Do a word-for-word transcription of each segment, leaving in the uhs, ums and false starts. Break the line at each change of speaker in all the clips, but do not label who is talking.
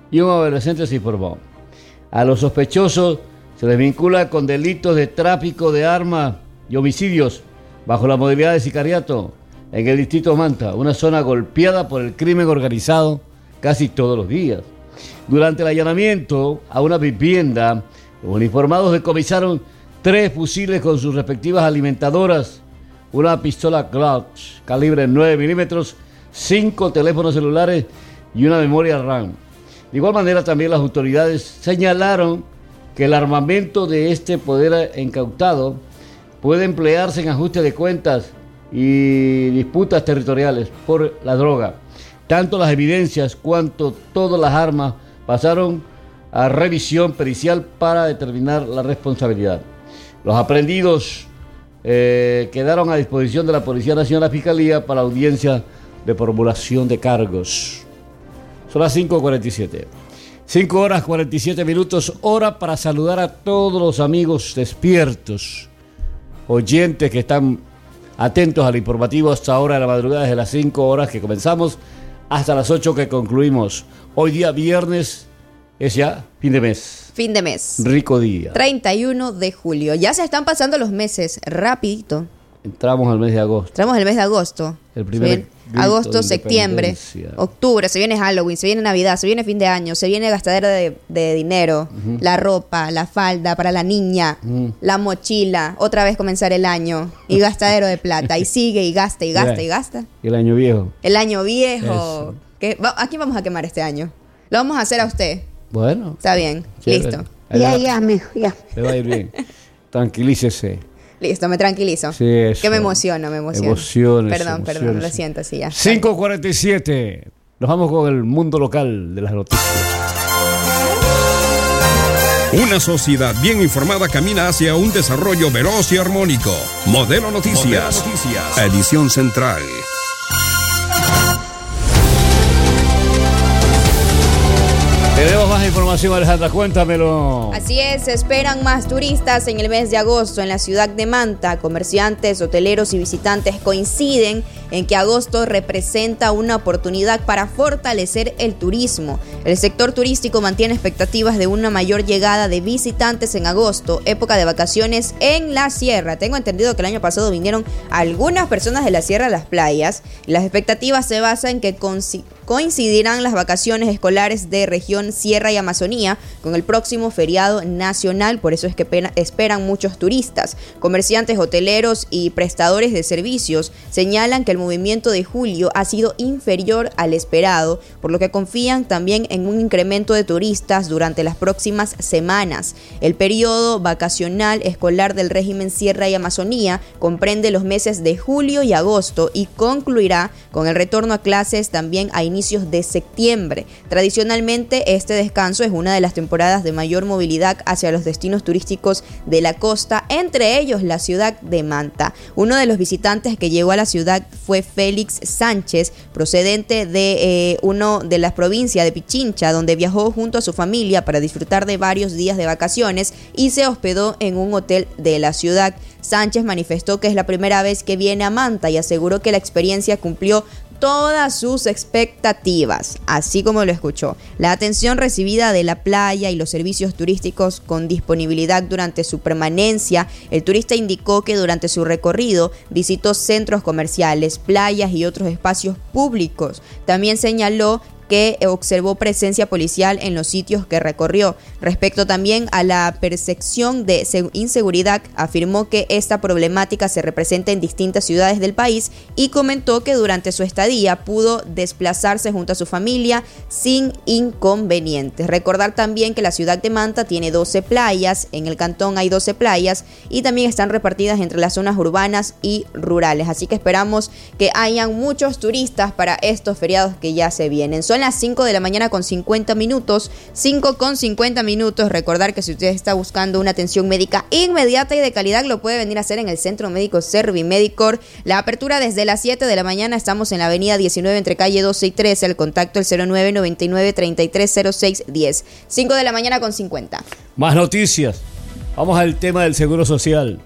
y un adolescente se informó. A los sospechosos se les vincula con delitos de tráfico de armas y homicidios bajo la modalidad de sicariato en el distrito de Manta, una zona golpeada por el crimen organizado casi todos los días. Durante el allanamiento a una vivienda, los uniformados decomisaron tres fusiles con sus respectivas alimentadoras, una pistola Glock calibre nueve milímetros, cinco teléfonos celulares y una memoria RAM. De igual manera, también las autoridades señalaron que el armamento de este poder incautado puede emplearse en ajuste de cuentas y disputas territoriales por la droga. Tanto las evidencias cuanto todas las armas pasaron a revisión pericial para determinar la responsabilidad. Los aprehendidos eh, quedaron a disposición de la Policía Nacional y la Fiscalía para audiencia de formulación de cargos. Son las cinco cuarenta y siete. cinco horas cuarenta y siete minutos, hora para saludar a todos los amigos despiertos, oyentes que están atentos al informativo hasta ahora de la madrugada, desde las cinco horas que comenzamos hasta las ocho que concluimos. Hoy día viernes es ya fin de mes.
Fin de mes.
Rico día.
treinta y uno de julio. Ya se están pasando los meses, rapidito.
Entramos al mes de agosto.
Entramos al mes de agosto.
El primer
agosto, septiembre, octubre, se viene Halloween, se viene Navidad, se viene fin de año, se viene gastadera de, de dinero, uh-huh. La ropa, la falda para la niña, uh-huh. La mochila, otra vez comenzar el año y gastadero de plata y sigue y gasta y gasta y gasta.
Y el año viejo.
El año viejo. Que, ¿a quién vamos a quemar este año? Lo vamos a hacer a usted.
Bueno.
Está bien, chévere. Listo.
Ya, ya, mijo, ya. Se va a ir bien. Tranquilícese.
Listo, me tranquilizo.
Sí, eso.
Que me emociono, me emociono.
Emociones.
Perdón,
emociones.
perdón, lo siento, sí, ya.
cinco cuarenta y siete. Nos vamos con el mundo local de las noticias.
Una sociedad bien informada camina hacia un desarrollo veloz y armónico. Modelo Noticias. Modelo Noticias. Edición central.
Tenemos más información, Alejandra, cuéntamelo.
Así es, se esperan más turistas en el mes de agosto en la ciudad de Manta. Comerciantes, hoteleros y visitantes coinciden en que agosto representa una oportunidad para fortalecer el turismo. El sector turístico mantiene expectativas de una mayor llegada de visitantes en agosto, época de vacaciones en la sierra. Tengo entendido que el año pasado vinieron algunas personas de la sierra a las playas. Las expectativas se basan en que coincidirán las vacaciones escolares de región Sierra y Amazonía con el próximo feriado nacional, por eso es que esperan muchos turistas. Comerciantes, hoteleros y prestadores de servicios señalan que el movimiento de julio ha sido inferior al esperado, por lo que confían también en un incremento de turistas durante las próximas semanas. El periodo vacacional escolar del régimen Sierra y Amazonía comprende los meses de julio y agosto y concluirá con el retorno a clases también a inicios de septiembre. Tradicionalmente, este descanso es una de las temporadas de mayor movilidad hacia los destinos turísticos de la costa, entre ellos la ciudad de Manta. Uno de los visitantes que llegó a la ciudad fue Félix Sánchez, procedente de eh, uno de las provincias de Pichincha, donde viajó junto a su familia para disfrutar de varios días de vacaciones y se hospedó en un hotel de la ciudad. Sánchez manifestó que es la primera vez que viene a Manta y aseguró que la experiencia cumplió todas sus expectativas, así como lo escuchó. La atención recibida de la playa y los servicios turísticos con disponibilidad durante su permanencia. El turista indicó que durante su recorrido visitó centros comerciales, playas y otros espacios públicos. También señaló que observó presencia policial en los sitios que recorrió. Respecto también a la percepción de inseguridad, afirmó que esta problemática se representa en distintas ciudades del país y comentó que durante su estadía pudo desplazarse junto a su familia sin inconvenientes. Recordar también que la ciudad de Manta tiene doce playas, en el cantón hay doce playas y también están repartidas entre las zonas urbanas y rurales. Así que esperamos que hayan muchos turistas para estos feriados que ya se vienen. Son las cinco de la mañana con cincuenta minutos, cinco con cincuenta minutos. Recordar que si usted está buscando una atención médica inmediata y de calidad, lo puede venir a hacer en el Centro Médico Servimedicor. La apertura desde las siete de la mañana, estamos en la avenida diecinueve entre calle doce y trece, el contacto el cero nueve noventa y nueve treinta y tres cero seis diez. cinco de la mañana con cincuenta.
Más noticias. Vamos al tema del Seguro Social.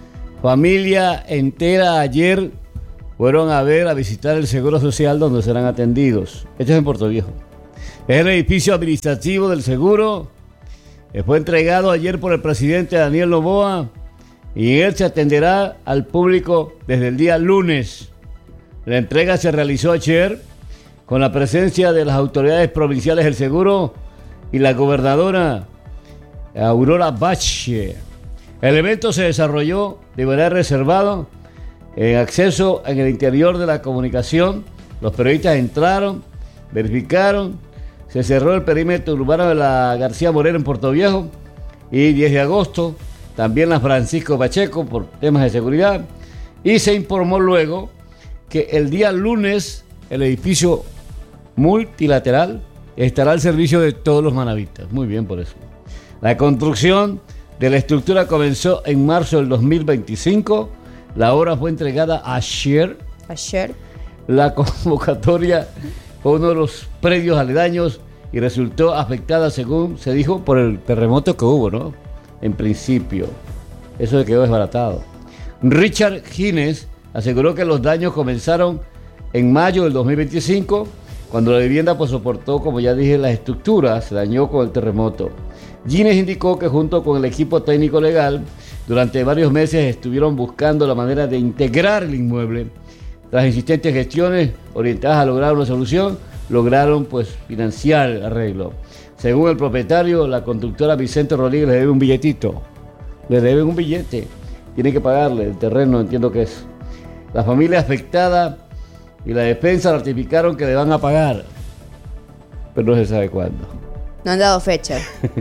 Familia entera ayer fueron a ver, a visitar el Seguro Social donde serán atendidos. Esto es en Puerto Viejo. Es el edificio administrativo del seguro. Fue entregado ayer por el presidente Daniel Noboa y él se atenderá al público desde el día lunes. La entrega se realizó ayer con la presencia de las autoridades provinciales del seguro y la gobernadora Aurora Bache. El evento se desarrolló de manera reservada, en acceso en el interior de la comunicación. Los periodistas entraron, verificaron, se cerró el perímetro urbano de la García Moreno en Puerto Viejo y diez de agosto también la Francisco Pacheco por temas de seguridad, y se informó luego que el día lunes el edificio multilateral estará al servicio de todos los manavistas. Muy bien por eso. La construcción de la estructura comenzó en marzo del dos mil veinticinco. La obra fue entregada ayer.
Ayer.
La convocatoria fue uno de los predios aledaños y resultó afectada, según se dijo, por el terremoto que hubo, ¿no? En principio. Eso se quedó desbaratado. Richard Gines aseguró que los daños comenzaron en mayo del dos mil veinticinco, cuando la vivienda pues soportó, como ya dije, la estructura se dañó con el terremoto. Gines indicó que junto con el equipo técnico legal, durante varios meses estuvieron buscando la manera de integrar el inmueble. Tras insistentes gestiones orientadas a lograr una solución, lograron pues financiar el arreglo. Según el propietario, la constructora Vicente Rodríguez le debe un billetito. Le deben un billete. Tiene que pagarle el terreno, entiendo que es. La familia afectada y la defensa ratificaron que le van a pagar, pero no se sabe cuándo.
No han dado fecha.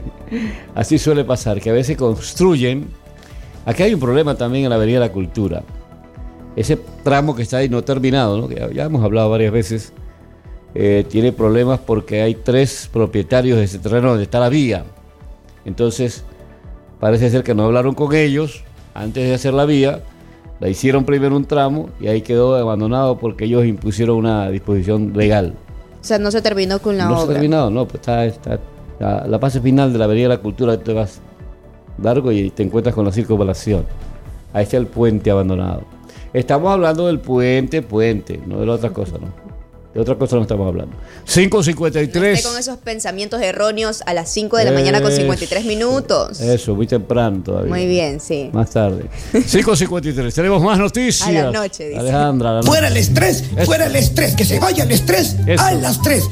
Así suele pasar, que a veces construyen. Aquí hay un problema también en la Avenida de la Cultura. Ese tramo que está ahí no terminado, ¿no? Que ya, ya hemos hablado varias veces, eh, tiene problemas porque hay tres propietarios de ese terreno donde está la vía. Entonces, parece ser que no hablaron con ellos antes de hacer la vía. La hicieron primero un tramo y ahí quedó abandonado porque ellos impusieron una disposición legal.
O sea, no se terminó con la
no
obra.
No se ha terminado, no. Pues está, está la, la fase final de la Avenida de la Cultura, te vas largo y te encuentras con la circunvalación. Ahí está el puente abandonado. Estamos hablando del puente, puente, no de la otra cosa, ¿no? De otra cosa no estamos hablando. cinco cincuenta y tres.
No esté con esos pensamientos erróneos a las cinco de la mañana con cincuenta y tres minutos.
Eso, muy temprano todavía.
Muy bien, sí.
Más tarde. cinco cincuenta y tres. Tenemos más noticias.
A la noche, dice.
Alejandra, a la noche.
Fuera el estrés,
Eso.
fuera el estrés, que se vaya el estrés.
Eso.
A las tres.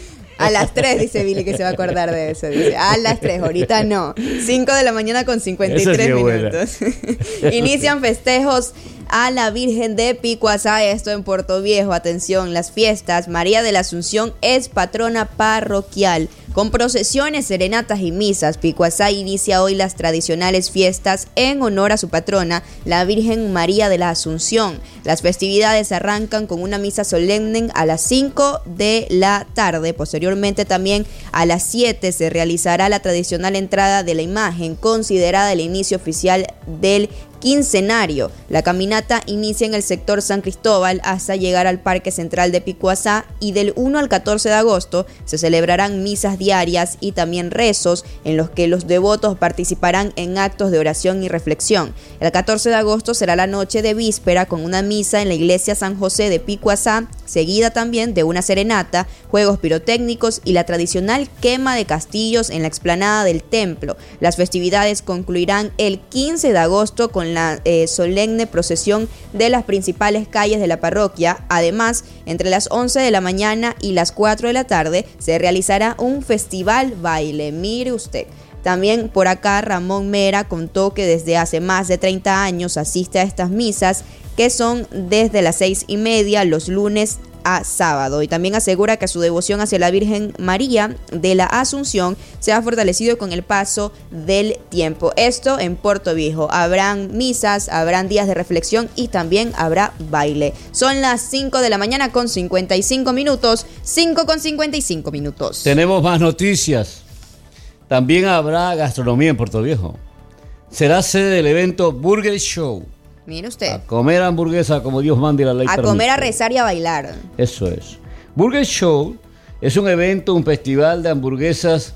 A las tres, dice Billy, que se va a acordar de eso. Dice, a las tres, ahorita no. cinco de la mañana con cincuenta y tres minutos. Inician festejos a la Virgen de Picuazá, esto en Puerto Viejo. Atención, las fiestas. María de la Asunción es patrona parroquial. Con procesiones, serenatas y misas, Picuazá inicia hoy las tradicionales fiestas en honor a su patrona, la Virgen María de la Asunción. Las festividades arrancan con una misa solemne a las cinco de la tarde. Posteriormente, también a las siete se realizará la tradicional entrada de la imagen, considerada el inicio oficial del quincenario. La caminata inicia en el sector San Cristóbal hasta llegar al Parque Central de Picuazá, y del uno al catorce de agosto se celebrarán misas diarias y también rezos en los que los devotos participarán en actos de oración y reflexión. El catorce de agosto será la noche de víspera con una misa en la iglesia San José de Picuazá, seguida también de una serenata, juegos pirotécnicos y la tradicional quema de castillos en la explanada del templo. Las festividades concluirán el quince de agosto con la eh, solemne procesión de las principales calles de la parroquia. Además, entre las once de la mañana y las cuatro de la tarde se realizará un festival baile. Mire usted. También por acá Ramón Mera contó que desde hace más de treinta años asiste a estas misas, que son desde las seis y media los lunes a sábado, y también asegura que su devoción hacia la Virgen María de la Asunción se ha fortalecido con el paso del tiempo. Esto en Puerto Viejo. Habrán misas, habrán días de reflexión y también habrá baile. Son las cinco de la mañana con cincuenta y cinco minutos, cinco con cincuenta y cinco minutos.
Tenemos más noticias. También habrá gastronomía en Puerto Viejo. Será sede del evento Burger Show.
Mire usted.
A comer hamburguesa como Dios manda y la ley
A
permite.
comer, a rezar y a bailar.
Eso es. Burger Show es un evento, un festival de hamburguesas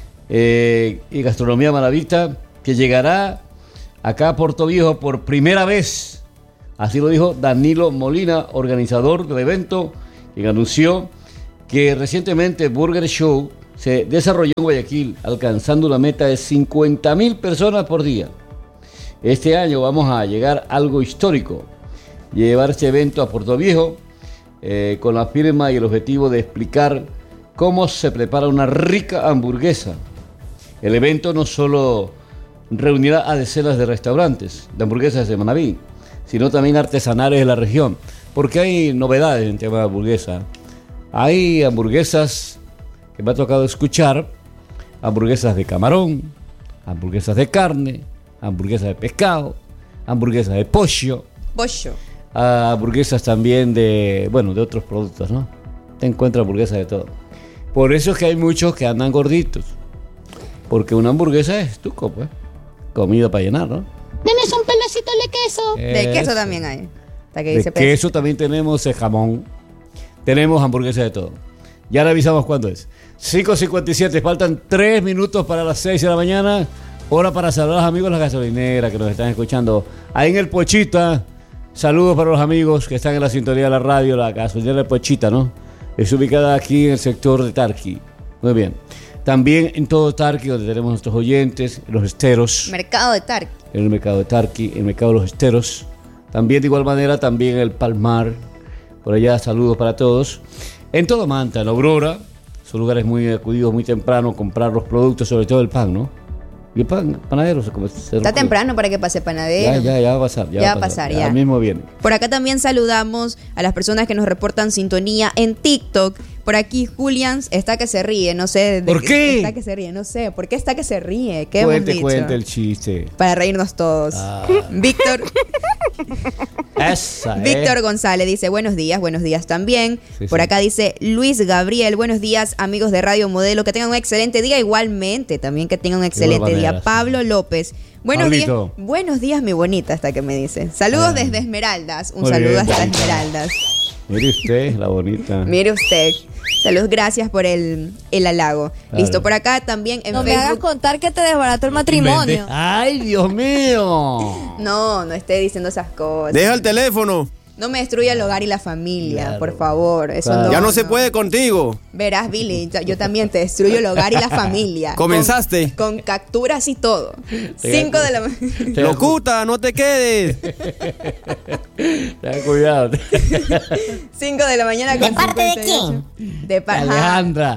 eh, y gastronomía maravita que llegará acá a Puerto Viejo por primera vez. Así lo dijo Danilo Molina, organizador del evento, quien anunció que recientemente Burger Show se desarrolló en Guayaquil, alcanzando una meta de cincuenta mil personas por día. Este año vamos a llegar a algo histórico, llevar este evento a Puerto Viejo, eh, con la firma y el objetivo de explicar cómo se prepara una rica hamburguesa. El evento no solo reunirá a decenas de restaurantes de hamburguesas de Manabí, sino también artesanales de la región, porque hay novedades en tema de hamburguesa. Hay hamburguesas que me ha tocado escuchar, hamburguesas de camarón, hamburguesas de carne, hamburguesas de pescado, hamburguesas de pollo,
Pollo.
ah, hamburguesas también de, bueno, de otros productos, ¿no? Te encuentras hamburguesas de todo. Por eso es que hay muchos que andan gorditos, porque una hamburguesa es tuco, pues, comida para llenar, ¿no?
¿Tienes un pedacito de queso?
De queso
Eso.
también hay. Hasta que
De
dice
queso también tenemos el jamón. Tenemos hamburguesas de todo. Ya le avisamos cuándo es. cinco cincuenta y siete, faltan tres minutos para las seis de la mañana. Hora para saludar a los amigos de la gasolinera que nos están escuchando. Ahí en el Pochita, saludos para los amigos que están en la sintonía de la radio, la gasolinera del Pochita, ¿no? Es ubicada aquí en el sector de Tarqui. Muy bien. También en todo Tarqui, donde tenemos nuestros oyentes, los esteros.
Mercado de Tarqui.
En el mercado de Tarqui, en el mercado de los esteros. También de igual manera, también el Palmar. Por allá, saludos para todos. En todo Manta, en Aurora, son lugares muy acudidos muy temprano a comprar los productos, sobre todo el pan, ¿no? Y el pan, panadero, se come. Se
Está temprano para que pase panadero.
Ya, ya, ya va a pasar. Ya,
Ya
va a pasar,
ya.
Ya mismo viene.
Por acá también saludamos a las personas que nos reportan sintonía en TikTok. Por aquí Julián está que se ríe, no sé. de
¿Por qué?
Está que se ríe, no sé. ¿Por qué está que se ríe? ¿Qué hemos
Cuente,
dicho?
cuente el chiste.
Para reírnos todos.
Ah.
Víctor,
Esa, ¿eh?
Víctor González dice buenos días, buenos días también.
Sí,
Por
sí.
acá dice Luis Gabriel, buenos días amigos de Radio Modelo, que tengan un excelente día igualmente, también que tengan un excelente
manera,
día.
sí.
Pablo López, buenos días,
Pablito.
buenos días mi bonita, hasta que me dice. Saludos
Ah.
desde Esmeraldas, un
Muy
saludo
bien,
hasta
bonita.
Esmeraldas.
Mire usted, la bonita.
Mire usted. Saludos, gracias por el, el halago.
Claro.
Listo, por acá también en
No me hagas
Facebook.
contar que te desbarató el matrimonio.
¡Ay, Dios mío!
No, no esté diciendo esas cosas.
Deja el teléfono.
No me destruya el hogar y la familia,
Claro.
por favor. Eso
Claro.
no,
Ya no se puede contigo.
Verás, Billy, yo- yo también te destruyo el hogar y la familia.
Comenzaste.
Con, con capturas y todo. Cinco de la ma-
Locuta, no te quedes.
Ten cuidado.
Cinco de la mañana con
¿De parte de
cincuenta y ocho. De pa- ajá.
Alejandra.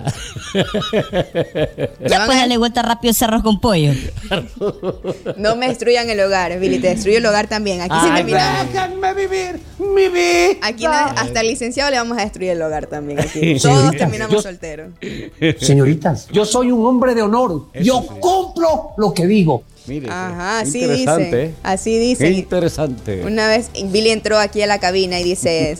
Le
Ya
van
pues
a-
dale vuelta rápido ese arroz con pollo.
No me destruyan el hogar, Billy, te destruyo el hogar también. Aquí sí
Ay,
terminamos.
Déjame vivir mi vida.
Aquí no- hasta el licenciado le vamos a destruir el hogar también. Aquí. Todos
Señorita,
terminamos
yo-
solteros.
Señoritas, yo soy un hombre de honor. Yo cumplo lo que digo.
Mire,
Ajá, así
interesante,
dicen.
¿eh?
Así
Qué
dicen.
interesante.
Una vez Billy entró aquí a la cabina y dice,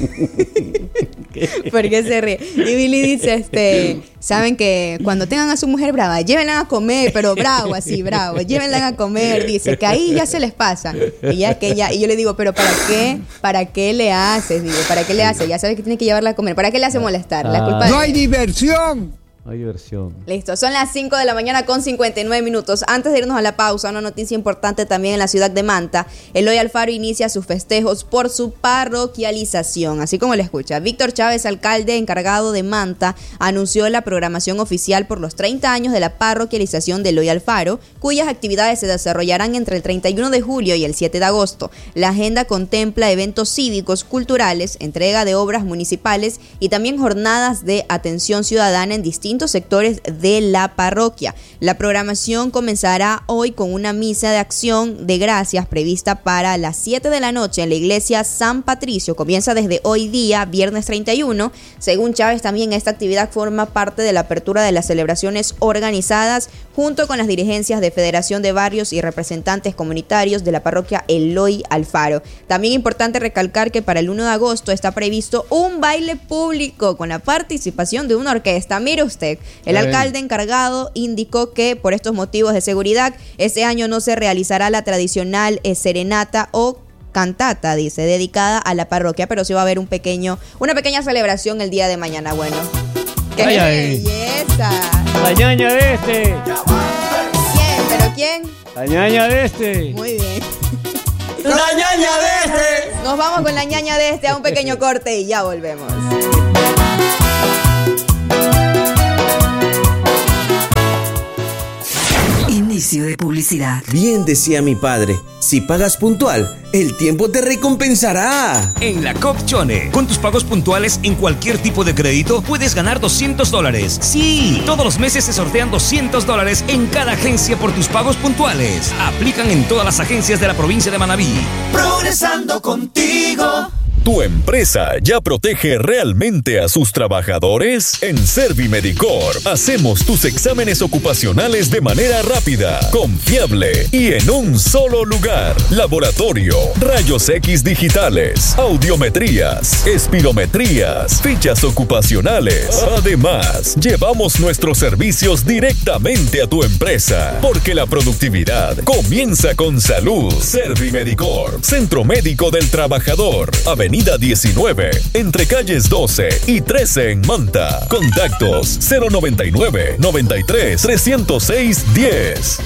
¿por qué se ríe? Y Billy dice, este, saben que cuando tengan a su mujer brava, llévenla a comer, pero bravo, así, bravo, llévenla a comer, dice, que ahí ya se les pasa. Y ya que ya, y yo le digo, pero ¿para qué? ¿Para qué le haces? Digo, ¿para qué le haces? Ya sabes que tiene que llevarla a comer. ¿Para qué le hace molestar? La culpa
No
de
hay diversión.
Hay diversión.
Listo, son las cinco de la mañana con cincuenta y nueve minutos. Antes de irnos a la pausa, una noticia importante también en la ciudad de Manta. Eloy Alfaro inicia sus festejos por su parroquialización. Así como le escucha, Víctor Chávez, alcalde encargado de Manta, anunció la programación oficial por los treinta años de la parroquialización de Eloy Alfaro, cuyas actividades se desarrollarán entre el treinta y uno de julio y el siete de agosto. La agenda contempla eventos cívicos, culturales, entrega de obras municipales y también jornadas de atención ciudadana en distintos sectores de la parroquia. La programación comenzará hoy con una misa de acción de gracias prevista para las siete de la noche en la iglesia San Patricio. Comienza desde hoy día, viernes treinta y uno. Según Chávez, también esta actividad forma parte de la apertura de las celebraciones organizadas junto con las dirigencias de Federación de Barrios y representantes comunitarios de la parroquia Eloy Alfaro. También importante recalcar que para el uno de agosto está previsto un baile público con la participación de una orquesta. Mire usted, el
Bien.
alcalde encargado indicó que por estos motivos de seguridad, este año no se realizará la tradicional eh, serenata o cantata, dice, dedicada a la parroquia, pero sí va a haber un pequeño, una pequeña celebración el día de mañana. Bueno, ¡qué
Ay, ay.
belleza!
La ñaña de este.
¿Quién? ¿Pero quién?
La ñaña de este.
Muy bien.
¡La ñaña de este!
Nos vamos con la ñaña de este a un pequeño corte y ya volvemos.
Servicio de publicidad.
Bien decía mi padre, si pagas puntual, el tiempo te recompensará.
En la Copchone, con tus pagos puntuales en cualquier tipo de crédito, puedes ganar doscientos dólares. Sí, todos los meses se sortean doscientos dólares en cada agencia por tus pagos puntuales. Aplican en todas las agencias de la provincia de Manabí.
Progresando contigo.
¿Tu empresa ya protege realmente a sus trabajadores? En Servimedicor hacemos tus exámenes ocupacionales de manera rápida, confiable y en un solo lugar. Laboratorio, rayos X digitales, audiometrías, espirometrías, fichas ocupacionales. Además, llevamos nuestros servicios directamente a tu empresa, porque la productividad comienza con salud. Servimedicor, Centro Médico del Trabajador, Avenida diecinueve, entre calles doce y trece en Manta. Contactos cero noventa y nueve, noventa y tres, trescientos seis, diez.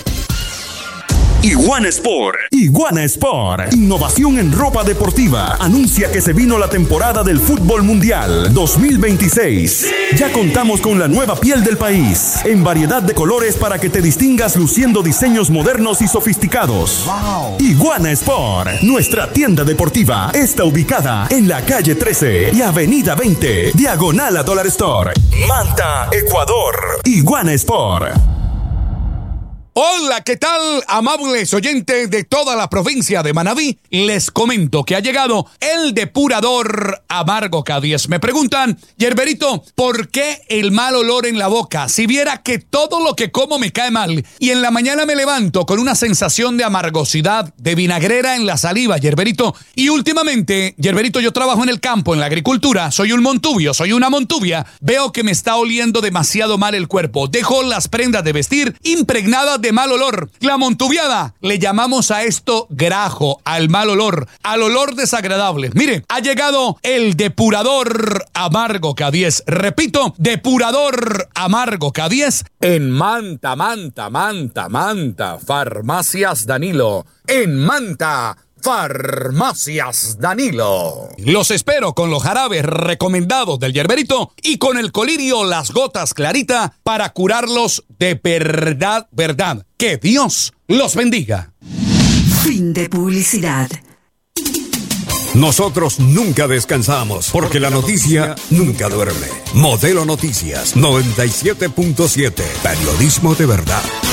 Iguana Sport. Iguana Sport. Innovación en ropa deportiva. Anuncia que se vino la temporada del Fútbol Mundial dos mil veintiséis. ¡Sí! Ya contamos con la nueva piel del país, en variedad de colores para que te distingas luciendo diseños modernos y sofisticados. Wow. Iguana Sport. Nuestra tienda deportiva está ubicada en la calle trece y avenida veinte, diagonal a Dollar Store, Manta, Ecuador. Iguana Sport.
Hola, ¿qué tal, amables oyentes de toda la provincia de Manabí? Les comento que ha llegado el depurador Amargo K diez. Me preguntan, Yerberito, ¿por qué el mal olor en la boca? Si viera que todo lo que como me cae mal y en la mañana me levanto con una sensación de amargosidad, de vinagrera en la saliva, Yerberito. Y últimamente, Yerberito, yo trabajo en el campo, en la agricultura, soy un montubio, soy una montubia. Veo que me está oliendo demasiado mal el cuerpo. Dejo las prendas de vestir impregnadas de de mal olor. La montubiada, le llamamos a esto grajo, al mal olor, al olor desagradable. Mire, ha llegado el depurador Amargo K diez. Repito, depurador Amargo K diez en Manta, Manta, Manta, Manta, Farmacias Danilo. En Manta, Farmacias Danilo. Los espero con los jarabes recomendados del Yerberito y con el colirio Las Gotas Clarita para curarlos de verdad, verdad. Que Dios los bendiga.
Fin de publicidad.
Nosotros nunca descansamos, porque la noticia nunca duerme. Modelo Noticias noventa y siete punto siete. Periodismo de verdad.